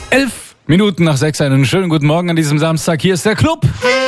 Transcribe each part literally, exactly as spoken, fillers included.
Elf Minuten nach sechs, einen schönen guten Morgen an diesem Samstag. Hier ist der Club.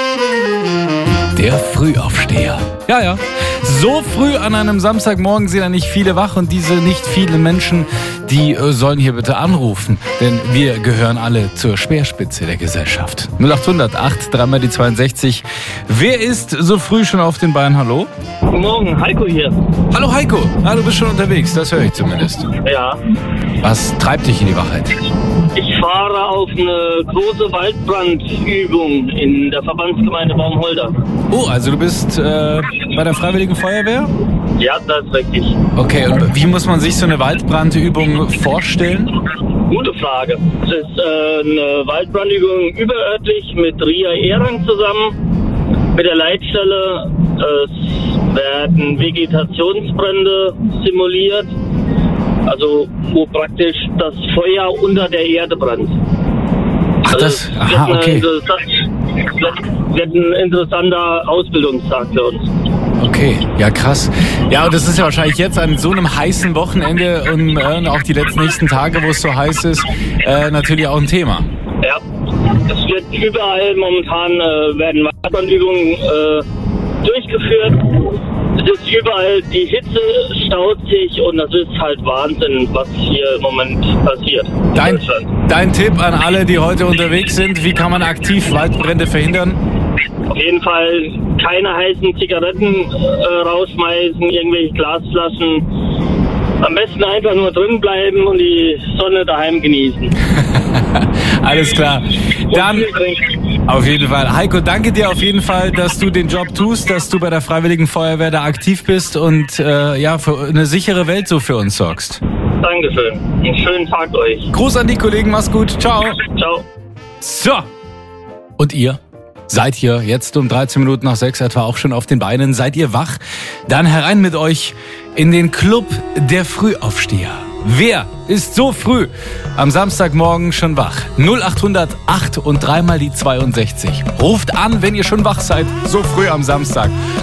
Der Frühaufsteher. Ja, ja. So früh an einem Samstagmorgen sind ja nicht viele wach und diese nicht vielen Menschen, die äh, sollen hier bitte anrufen, denn wir gehören alle zur Speerspitze der Gesellschaft. null acht hundert acht, dreimal die zweiundsechzig. Wer ist so früh schon auf den Beinen? Hallo? Guten Morgen, Heiko hier. Hallo Heiko. Ah, du bist schon unterwegs, das höre ich zumindest. Ja, Was treibt dich in die Wachheit? ich fahre auf eine große Waldbrandübung in der Verbandsgemeinde Baumholder. Oh, also du bist äh, bei der Freiwilligen Feuerwehr? Ja, das ist richtig. Okay, und wie muss man sich so eine Waldbrandübung vorstellen? Gute Frage. Es ist äh, eine Waldbrandübung überörtlich mit R I A Ehrang zusammen, mit der Leitstelle. Es werden Vegetationsbrände simuliert, also wo praktisch das Feuer unter der Erde brennt. Ach, Also das, es aha, wird, okay. eine, das wird ein interessanter Ausbildungstag für uns. Okay, ja krass. Ja, und das ist ja wahrscheinlich jetzt an so einem heißen Wochenende und äh, auch die letzten nächsten Tage, wo es so heiß ist, äh, natürlich auch ein Thema. Ja, es wird überall momentan äh, werden Waldbrandübungen äh, durchgeführt. Es ist überall, die Hitze staut sich und das ist halt Wahnsinn, was hier im Moment passiert. in Dein, Deutschland. dein Tipp an alle, die heute unterwegs sind, wie kann man aktiv Waldbrände verhindern? Auf jeden Fall keine heißen Zigaretten äh, rausschmeißen, irgendwelche Glasflaschen. Am besten einfach nur drin bleiben und die Sonne daheim genießen. Alles klar. Dann Und viel trinken. auf jeden Fall. Heiko, danke dir auf jeden Fall, dass du den Job tust, dass du bei der Freiwilligen Feuerwehr da aktiv bist und äh, ja, für eine sichere Welt so für uns sorgst. Dankeschön. Einen schönen Tag euch. Gruß an die Kollegen, mach's gut. Ciao. Ciao. So. Und ihr? Seid ihr jetzt um dreizehn Minuten nach sechs etwa auch schon auf den Beinen? Seid ihr wach? Dann herein mit euch in den Club der Frühaufsteher. Wer ist so früh am Samstagmorgen schon wach? null acht hundert acht und dreimal die zweiundsechzig. Ruft an, wenn ihr schon wach seid, so früh am Samstag.